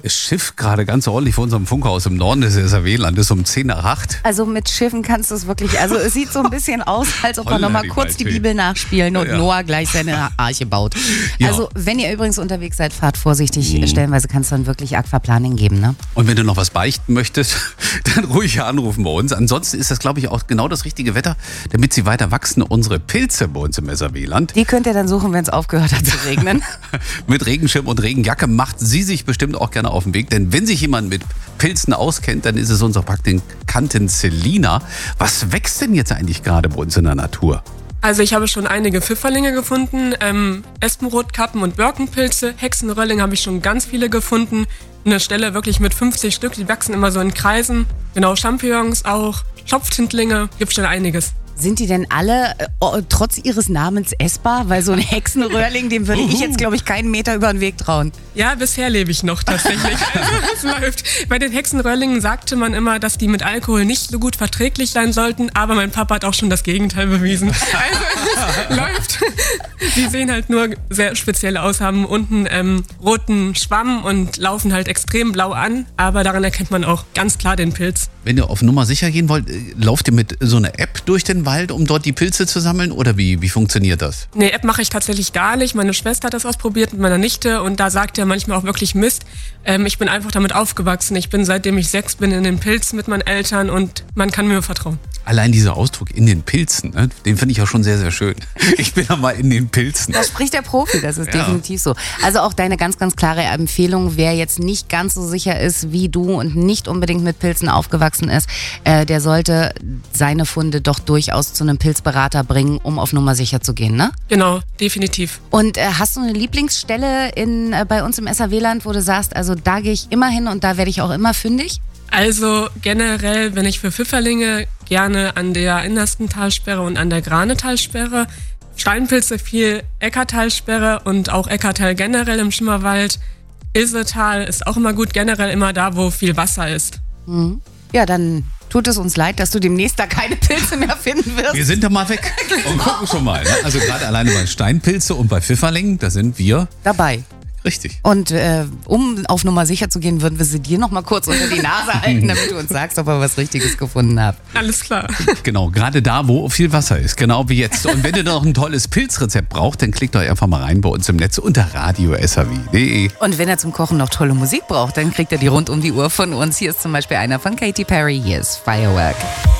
Es schifft gerade ganz ordentlich vor unserem Funkhaus im Norden des SRW-Landes um 10 nach 8. Also mit Schiffen kannst du es wirklich, also es sieht so ein bisschen aus, als ob wir Holla, nochmal die kurz die Waldfee. Bibel nachspielen und Ja. Noah gleich seine Arche baut. Ja. Also wenn ihr übrigens unterwegs seid, fahrt vorsichtig. Stellenweise kann es dann wirklich Aquaplaning geben, ne? Und wenn du noch was beichten möchtest, dann ruhig anrufen bei uns. Ansonsten ist das, glaube ich, auch genau das richtige Wetter, damit sie weiter wachsen, unsere Pilze bei uns im SRW-Land. Die könnt ihr dann suchen, wenn es aufgehört hat zu regnen. Mit Regenschirm und Regenjacke macht sie sich bestimmt auch gerne auf den Weg. Denn wenn sich jemand mit Pilzen auskennt, dann ist es unsere Praktikantin Selina. Was wächst denn jetzt eigentlich gerade bei uns in der Natur? Also ich habe schon einige Pfifferlinge gefunden, Espenrotkappen und Birkenpilze, Hexenrölllinge habe ich schon ganz viele gefunden. Eine Stelle wirklich mit 50 Stück, die wachsen immer so in Kreisen. Genau, Champignons auch, Schopftintlinge, gibt schon einiges. Sind die denn alle trotz ihres Namens essbar? Weil so ein Hexenröhrling, dem würde ich jetzt, glaube ich, keinen Meter über den Weg trauen. Ja, bisher lebe ich noch tatsächlich. Also es läuft. Bei den Hexenröhrlingen sagte man immer, dass die mit Alkohol nicht so gut verträglich sein sollten, aber mein Papa hat auch schon das Gegenteil bewiesen. Also es läuft. Die sehen halt nur sehr speziell aus, haben unten roten Schwamm und laufen halt extrem blau an, aber daran erkennt man auch ganz klar den Pilz. Wenn ihr auf Nummer sicher gehen wollt, lauft ihr mit so einer App durch den Wald, um dort die Pilze zu sammeln? Oder wie funktioniert das? Nee, App mache ich tatsächlich gar nicht. Meine Schwester hat das ausprobiert mit meiner Nichte und da sagt er manchmal auch wirklich Mist. Ich bin einfach damit aufgewachsen. Ich bin, seitdem ich 6 bin, in den Pilzen mit meinen Eltern und man kann mir vertrauen. Allein dieser Ausdruck in den Pilzen, ne, den finde ich auch schon sehr, sehr schön. Ich bin ja mal in den Pilzen. Da spricht der Profi, das ist Ja. definitiv so. Also auch deine ganz, ganz klare Empfehlung, wer jetzt nicht ganz so sicher ist wie du und nicht unbedingt mit Pilzen aufgewachsen ist, der sollte seine Funde doch durchaus zu einem Pilzberater bringen, um auf Nummer sicher zu gehen, ne? Genau, definitiv. Und hast du eine Lieblingsstelle bei uns im SRW-Land, wo du sagst, also da gehe ich immer hin und da werde ich auch immer fündig? Also generell, wenn ich für Pfifferlinge gerne an der innersten Talsperre und an der Granetalsperre, Steinpilze viel Eckartalsperre und auch Eckartal generell im Schimmerwald. Ilsetal ist auch immer gut, generell immer da, wo viel Wasser ist. Ja, dann tut es uns leid, dass du demnächst da keine Pilze mehr finden wirst. Wir sind da mal weg und gucken schon mal. Ne? Also gerade alleine bei Steinpilze und bei Pfifferlingen, da sind wir Dabei. richtig. Und um auf Nummer sicher zu gehen, würden wir sie dir noch mal kurz unter die Nase halten, damit du uns sagst, ob wir was Richtiges gefunden haben. Alles klar. Genau, gerade da, wo viel Wasser ist, genau wie jetzt. Und wenn ihr noch ein tolles Pilzrezept braucht, dann klickt euch einfach mal rein bei uns im Netz unter radio.srw.de. Und wenn er zum Kochen noch tolle Musik braucht, dann kriegt er die rund um die Uhr von uns. Hier ist zum Beispiel einer von Katy Perry. Hier ist Firework.